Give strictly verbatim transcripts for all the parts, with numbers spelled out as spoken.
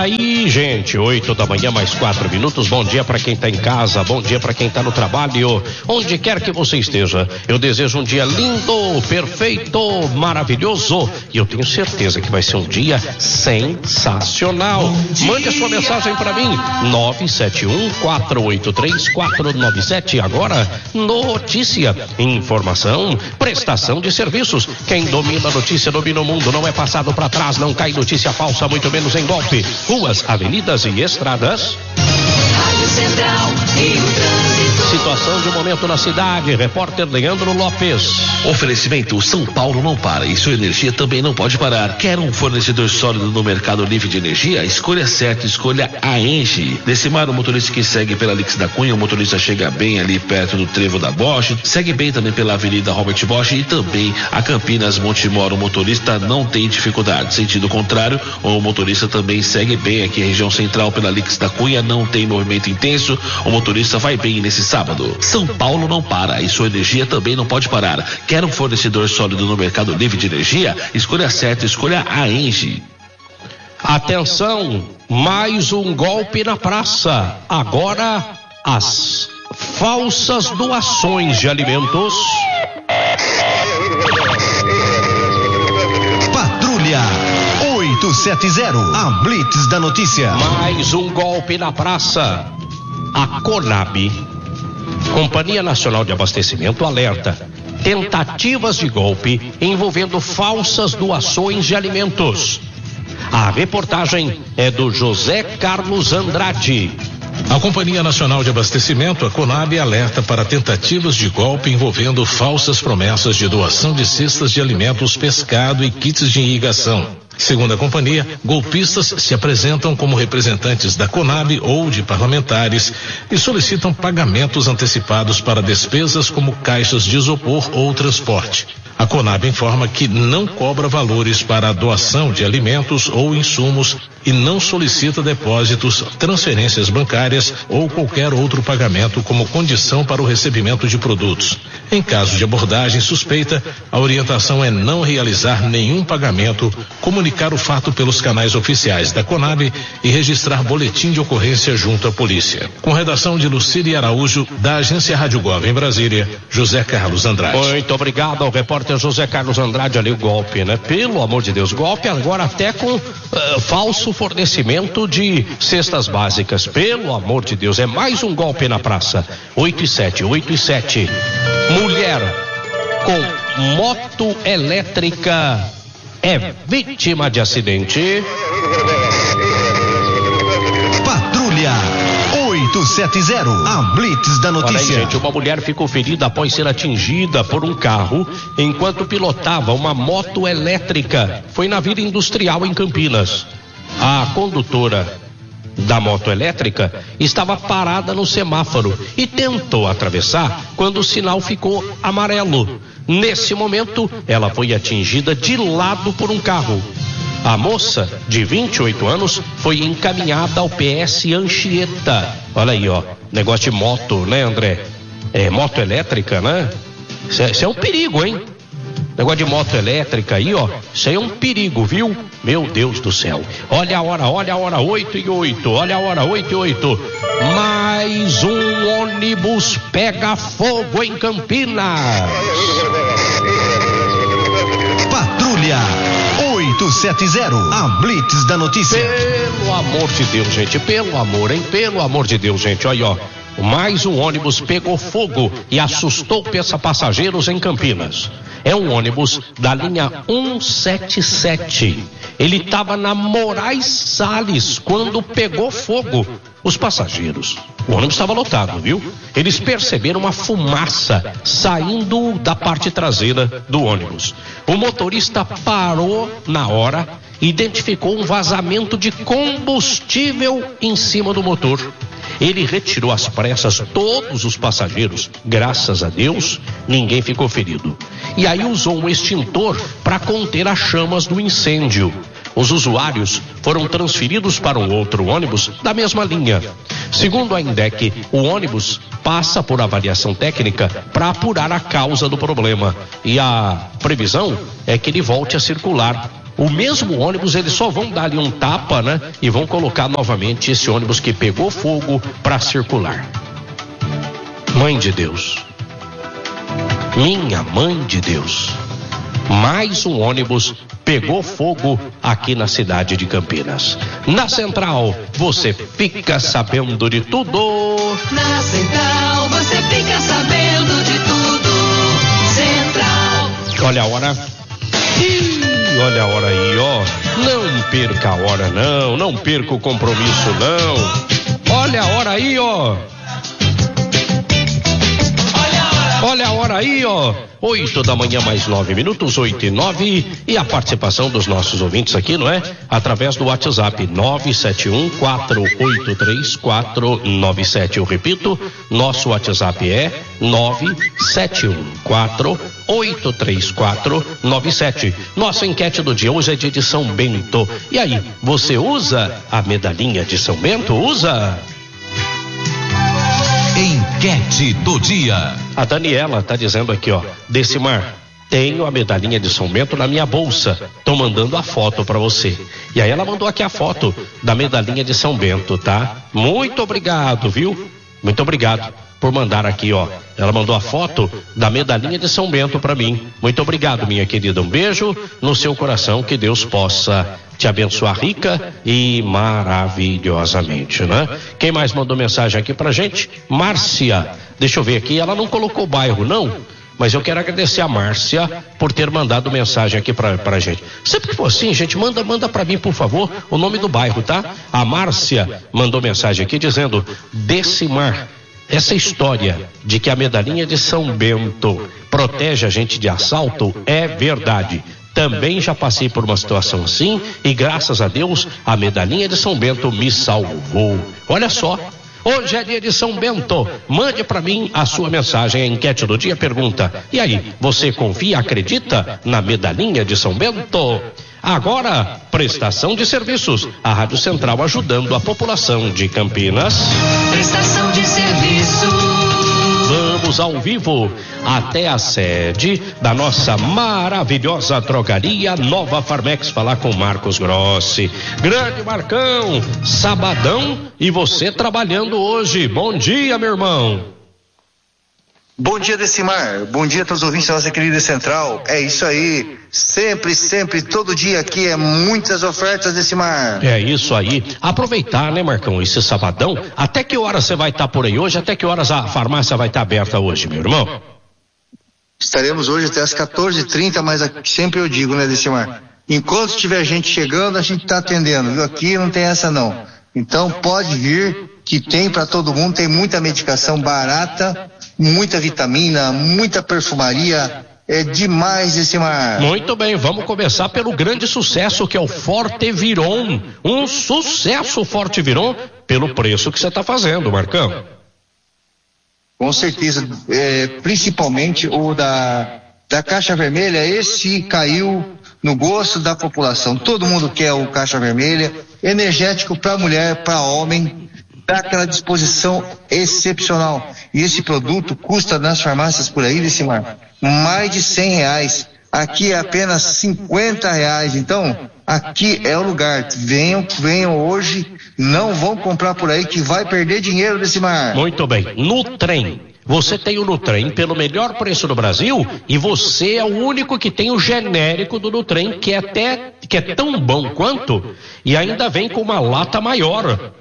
aí, gente, oito da manhã, mais quatro minutos. Bom dia para quem tá em casa, bom dia para quem tá no trabalho, onde quer que você esteja. Eu desejo um dia lindo, perfeito, maravilhoso, e eu tenho certeza que vai ser um dia sensacional. Mande a sua mensagem para mim, nove sete um, quatro oito três, quatro nove sete. Agora, notícia, informação, prestação de serviços. Quem domina a notícia domina o mundo. Não é passado para trás, não cai notícia falsa, muito menos em golpe. Ruas, avenidas e estradas. Rádio Central e o trânsito. Situação de momento na cidade. Repórter Leandro Lopes. Oferecimento: São Paulo não para e sua energia também não pode parar. Quer um fornecedor sólido no mercado livre de energia? Escolha certo, escolha a Engie. Decimar o motorista que segue pela Lix da Cunha, o motorista chega bem ali perto do trevo da Bosch, segue bem também pela Avenida Robert Bosch e também a Campinas Montemor. O motorista não tem dificuldade. Sentido contrário, o motorista também segue bem aqui a região central pela Lix da Cunha, não tem movimento intenso, o motorista vai bem nesse sábado. São Paulo não para e sua energia também não pode parar. Quer um fornecedor sólido no mercado livre de energia? Escolha certo, escolha a Engie. Atenção, mais um golpe na praça. Agora, as falsas doações de alimentos. Patrulha oito sete zero, a Blitz da notícia. Mais um golpe na praça. A Conab, Companhia Nacional de Abastecimento, alerta: tentativas de golpe envolvendo falsas doações de alimentos. A reportagem é do José Carlos Andrade. A Companhia Nacional de Abastecimento, a Conab, alerta para tentativas de golpe envolvendo falsas promessas de doação de cestas de alimentos, pescado e kits de irrigação. Segundo a companhia, golpistas se apresentam como representantes da Conab ou de parlamentares e solicitam pagamentos antecipados para despesas como caixas de isopor ou transporte. A Conab informa que não cobra valores para a doação de alimentos ou insumos e não solicita depósitos, transferências bancárias ou qualquer outro pagamento como condição para o recebimento de produtos. Em caso de abordagem suspeita, a orientação é não realizar nenhum pagamento, comunicar o fato pelos canais oficiais da Conab e registrar boletim de ocorrência junto à polícia. Com redação de Lucília Araújo, da agência Rádio Gov em Brasília, José Carlos Andrade. Muito obrigado ao repórter José Carlos Andrade. Ali o golpe, né? Pelo amor de Deus, golpe agora até com uh, falso fornecimento de cestas básicas. Pelo amor de Deus, é mais um golpe na praça. oito e sete, oito e sete. Mulher com moto elétrica é vítima de acidente. Patrulha oito sete zero, a Blitz da notícia. Olha aí, gente, uma mulher ficou ferida após ser atingida por um carro enquanto pilotava uma moto elétrica. Foi na Vila Industrial em Campinas. A condutora da moto elétrica estava parada no semáforo e tentou atravessar quando o sinal ficou amarelo. Nesse momento, ela foi atingida de lado por um carro. A moça, de vinte e oito anos, foi encaminhada ao P S Anchieta. Olha aí, ó, negócio de moto, né, André? É, moto elétrica, né? Isso é, isso é um perigo, hein? Negócio de moto elétrica aí, ó, isso aí é um perigo, viu? Meu Deus do céu. Olha a hora, olha a hora, oito e oito, olha a hora, oito e oito. Mais um ônibus pega fogo em Campinas. Patrulha oito sete zero, a Blitz da notícia. Pelo amor de Deus, gente, pelo amor, hein? Pelo amor de Deus, gente, olha, ó. Mais um ônibus pegou fogo e assustou passageiros em Campinas. É um ônibus da linha cento e setenta e sete. Ele estava na Moraes Salles quando pegou fogo. Os passageiros, o ônibus estava lotado, viu? Eles perceberam uma fumaça saindo da parte traseira do ônibus. O motorista parou na hora, identificou um vazamento de combustível em cima do motor. Ele retirou às pressas todos os passageiros. Graças a Deus, ninguém ficou ferido. E aí usou um extintor para conter as chamas do incêndio. Os usuários foram transferidos para um outro ônibus da mesma linha. Segundo a INDEC, o ônibus passa por avaliação técnica para apurar a causa do problema. E a previsão é que ele volte a circular o mesmo ônibus, eles só vão dar ali um tapa, né? E vão colocar novamente esse ônibus que pegou fogo para circular. Mãe de Deus, minha mãe de Deus, mais um ônibus pegou fogo aqui na cidade de Campinas. Na Central, você fica sabendo de tudo. Na Central, você fica sabendo de tudo. Central. Olha a hora. Ih, olha a hora aí, ó. Não perca a hora, não. Não perca o compromisso, não. Olha a hora aí, ó. Olha a hora aí, ó. Oito da manhã, mais nove minutos, oito e nove. E a participação dos nossos ouvintes aqui, não é? Através do WhatsApp nove sete um quatro oito três quatro nove sete. Eu repito, nosso WhatsApp é nove sete um quatro oito três quatro nove sete. Nossa enquete do dia hoje é de São Bento. E aí, você usa a medalhinha de São Bento? Usa? Enquete do dia. A Daniela tá dizendo aqui, ó, Decimar, tenho a medalhinha de São Bento na minha bolsa, tô mandando a foto pra você. E aí ela mandou aqui a foto da medalhinha de São Bento, tá? Muito obrigado, viu? Muito obrigado por mandar aqui, ó. Ela mandou a foto da medalhinha de São Bento pra mim. Muito obrigado, minha querida. Um beijo no seu coração, que Deus possa te abençoar rica e maravilhosamente, né? Quem mais mandou mensagem aqui pra gente? Márcia. Deixa eu ver aqui, ela não colocou o bairro, não, mas eu quero agradecer a Márcia por ter mandado mensagem aqui pra, pra gente. Sempre que for assim, gente, manda, manda pra mim, por favor, o nome do bairro, tá? A Márcia mandou mensagem aqui dizendo: Decimar, essa história de que a medalhinha de São Bento protege a gente de assalto é verdade. Também já passei por uma situação assim e graças a Deus a medalhinha de São Bento me salvou. Olha só, hoje é dia de São Bento. Mande para mim a sua mensagem. A enquete do dia pergunta: e aí, você confia, acredita na medalhinha de São Bento? Agora, prestação de serviços. A Rádio Central ajudando a população de Campinas. Prestação de serviço. Vamos ao vivo até a sede da nossa maravilhosa drogaria Nova Farmex, falar com Marcos Grossi. Grande Marcão, sabadão e você trabalhando hoje. Bom dia, meu irmão. Bom dia, Decimar. Bom dia a todos os ouvintes da nossa querida Central. É isso aí. Sempre, sempre, todo dia aqui é muitas ofertas, Decimar. É isso aí. Aproveitar, né, Marcão, esse sabadão. Até que horas você vai estar por aí hoje? Até que horas a farmácia vai estar aberta hoje, meu irmão? Estaremos hoje até as quatorze e trinta, mas aqui, sempre eu digo, né, Decimar? Enquanto tiver gente chegando, a gente está atendendo, viu? Aqui não tem essa não. Então pode vir, que tem para todo mundo, tem muita medicação barata, muita vitamina, muita perfumaria, é demais esse mar. Muito bem, vamos começar pelo grande sucesso que é o Forte Viron. Um sucesso Forte Viron pelo preço que você está fazendo, Marcão. Com certeza, é, principalmente o da, da Caixa Vermelha, esse caiu no gosto da população. Todo mundo quer o Caixa Vermelha, energético para mulher, para homem, dá aquela disposição excepcional. E esse produto custa nas farmácias por aí, Decimar, mais de cem reais. Aqui é apenas cinquenta reais. Então, aqui é o lugar. Venham, venham hoje, não vão comprar por aí que vai perder dinheiro, Decimar. Muito bem. Nutrem. Você tem o Nutrem pelo melhor preço do Brasil e você é o único que tem o genérico do Nutrem, que é até que é tão bom quanto e ainda vem com uma lata maior.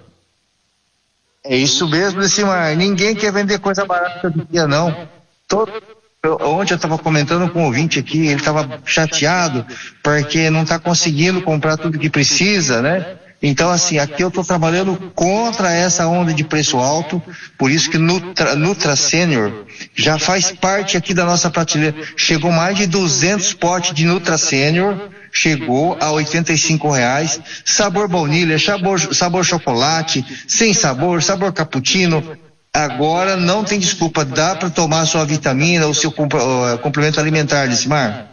É isso mesmo, Decimar. Ninguém quer vender coisa barata do dia, não. Todo, eu, ontem eu estava comentando com um ouvinte aqui, ele estava chateado porque não está conseguindo comprar tudo que precisa, né? Então, assim, aqui eu estou trabalhando contra essa onda de preço alto, por isso que Nutra, Nutra Senior já faz parte aqui da nossa prateleira. Chegou mais de duzentos potes de Nutra Senior, chegou a oitenta e cinco reais, sabor baunilha, sabor, sabor chocolate, sem sabor, sabor cappuccino. Agora não tem desculpa, dá para tomar sua vitamina ou seu uh, complemento alimentar, Decimar.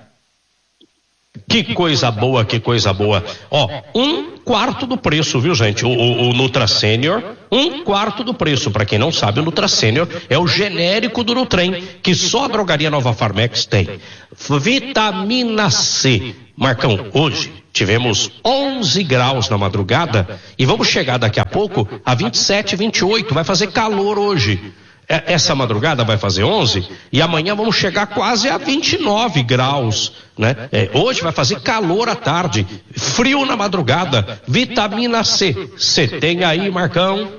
Que coisa boa, que coisa boa. Ó, um quarto do preço, viu, gente? O, o, o Nutra Senior, um quarto do preço. Para quem não sabe, o Nutra Senior é o genérico do Nutrem, que só a drogaria Nova Farmex tem. Vitamina C. Marcão, hoje Tivemos onze graus na madrugada e vamos chegar daqui a pouco a vinte e sete, vinte e oito. Vai fazer calor hoje. Essa madrugada vai fazer onze e amanhã vamos chegar quase a vinte e nove graus, né? É, hoje vai fazer calor à tarde, frio na madrugada, vitamina C. Você tem aí, Marcão?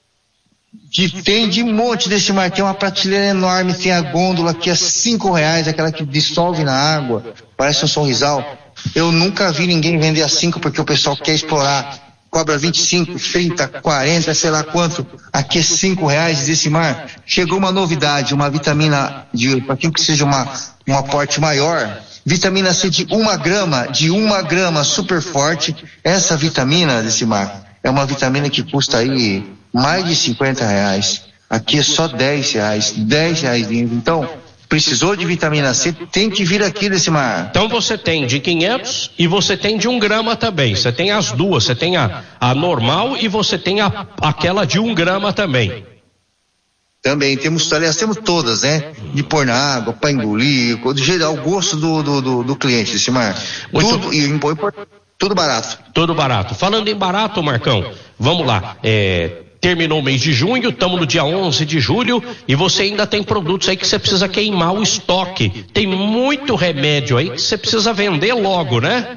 De, tem de monte desse mar, tem uma prateleira enorme, tem a gôndola que é cinco reais, aquela que dissolve na água, parece um sorrisal. Eu nunca vi ninguém vender a cinco porque o pessoal quer explorar. Cobra vinte e cinco, trinta, quarenta, sei lá quanto. Aqui é cinco reais desse mar. Chegou uma novidade, uma vitamina de, para quem precisa de uma, um aporte maior, vitamina C de uma grama, de uma grama, super forte. Essa vitamina desse mar é uma vitamina que custa aí mais de cinquenta reais. Aqui é só dez reais, dez reais. Então, precisou de vitamina C, tem que vir aqui desse mar. Então você tem de quinhentos e você tem de um grama também. Você tem as duas, você tem a, a normal e você tem a, aquela de um grama também. Também temos, aliás, temos todas, né? De pôr na água, para engolir, do jeito, ao gosto do, do, do, do cliente desse mar. Muito... Tudo, e, e, tudo barato. Tudo barato. Falando em barato, Marcão, vamos lá. É... Terminou o mês de junho, estamos no dia onze de julho e você ainda tem produtos aí que você precisa queimar o estoque. Tem muito remédio aí que você precisa vender logo, né?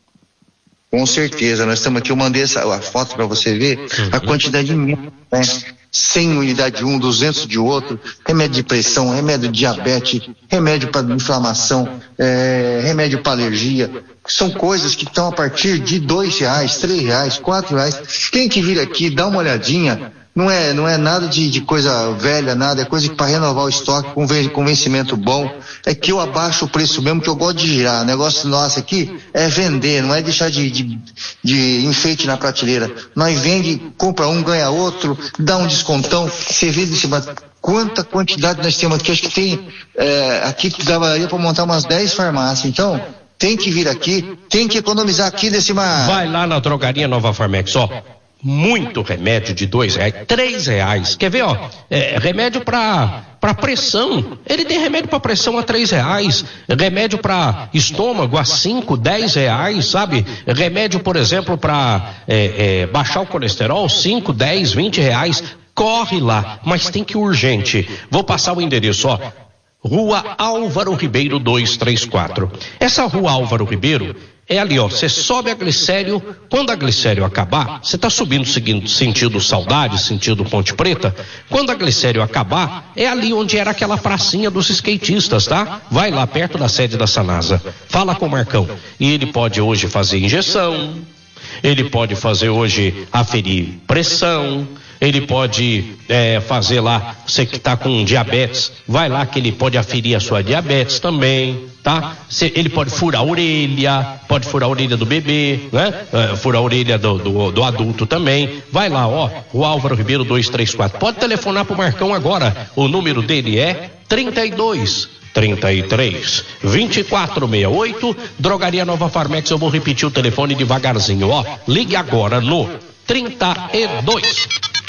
Com certeza, nós estamos aqui, eu mandei essa, a foto para você ver, uhum. A quantidade imensa, né? cem unidades de um, duzentos de outro, remédio de pressão, remédio de diabetes, remédio para inflamação, é, remédio para alergia. São coisas que estão a partir de dois reais, três reais, quatro reais. Tem que vir aqui, dar uma olhadinha. Não é, não é nada de, de coisa velha, nada. É coisa para renovar o estoque com, com vencimento bom. É que eu abaixo o preço mesmo, que eu gosto de girar. O negócio nosso aqui é vender, não é deixar de, de, de enfeite na prateleira. Nós vende, compra um, ganha outro, dá um descontão. Você vê de cima quanta quantidade nós temos aqui. Acho que tem, é, aqui que daria para montar umas dez farmácias. Então, tem que vir aqui, tem que economizar aqui desse mar. Vai lá na Drogaria Nova Farmex, ó. Muito remédio de dois reais, três reais. Quer ver, ó? É, remédio para para pressão. Ele tem remédio para pressão a três reais. Remédio para estômago a cinco, dez reais, sabe? Remédio, por exemplo, para é, é, baixar o colesterol, cinco, dez, vinte reais. Corre lá, mas tem que ir urgente. Vou passar o endereço, ó. Rua Álvaro Ribeiro duzentos e trinta e quatro. Essa Rua Álvaro Ribeiro é ali, ó. Você sobe a Glicério. Quando a Glicério acabar, você está subindo seguindo sentido Saudade, sentido Ponte Preta. Quando a Glicério acabar, é ali onde era aquela pracinha dos skatistas, tá? Vai lá perto da sede da Sanasa. Fala com o Marcão. E ele pode hoje fazer injeção. Ele pode fazer hoje aferir pressão. Ele pode é, fazer lá, você que está com diabetes, vai lá que ele pode aferir a sua diabetes também, tá? Cê, ele pode furar a orelha, pode furar a orelha do bebê, né? É, furar a orelha do, do, do adulto também. Vai lá, ó, o Álvaro Ribeiro duzentos e trinta e quatro. Pode telefonar pro Marcão agora. O número dele é trinta e dois, trinta e três, vinte e quatro sessenta e oito. Drogaria Nova Farmex, eu vou repetir o telefone devagarzinho, ó. Ligue agora no trinta e dois,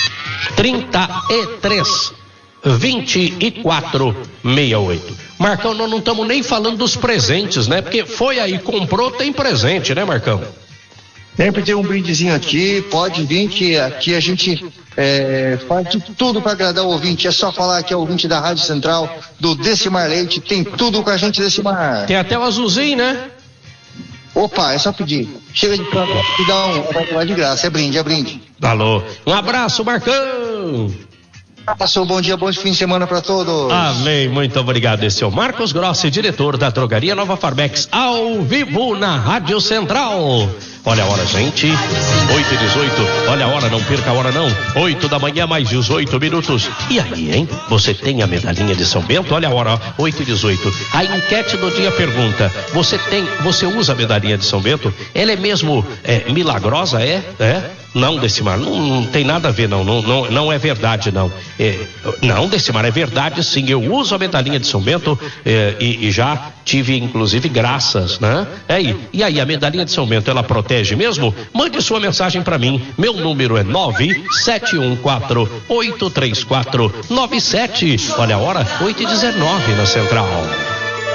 trinta e três, vinte e quatro sessenta e oito. Marcão, nós não estamos nem falando dos presentes, né? Porque foi aí, comprou, tem presente, né, Marcão? Sempre tem um brindezinho aqui, pode vir que aqui a gente é, faz de tudo para agradar o ouvinte. É só falar que é o ouvinte da Rádio Central, do Decimar Leite, tem tudo com a gente Decimar. Tem até o azulzinho, né? Opa, é só pedir. Chega de pra te dar um, vai levar de graça, é brinde, é brinde. Alô, um abraço, Marcão. Passou, bom dia, bom fim de semana para todos. Amém, muito obrigado. Esse é o Marcos Grossi, diretor da Drogaria Nova Farmex, ao vivo na Rádio Central. Olha a hora, gente, oito e dezoito, olha a hora, não perca a hora não, oito da manhã, mais dezoito minutos. E aí, hein? Você tem a medalhinha de São Bento? Olha a hora, oito e dezoito. A enquete do dia pergunta, você tem, você usa a medalhinha de São Bento? Ela é mesmo é, milagrosa, é? É? Não, Decimar, não, não tem nada a ver, não, não, não, não é verdade, não. É, não, Decimar, é verdade, sim, eu uso a medalhinha de São Bento é, e, e já tive, inclusive, graças, né? É aí, e aí, a medalhinha de São Bento, ela protege mesmo? Mande sua mensagem para mim, meu número é nove sete um quatro, oito três quatro nove sete. Olha a hora, oito e dezenove na Central.